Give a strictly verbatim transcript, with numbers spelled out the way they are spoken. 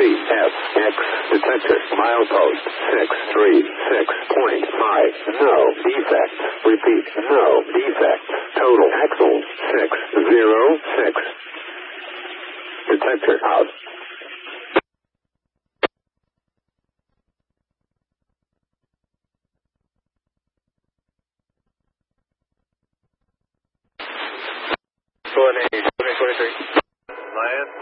F, X, detector, milepost, six three six point five, no defects, repeat, no defects, total axles, six zero six, detector out. twenty, twenty, twenty-three. Lion.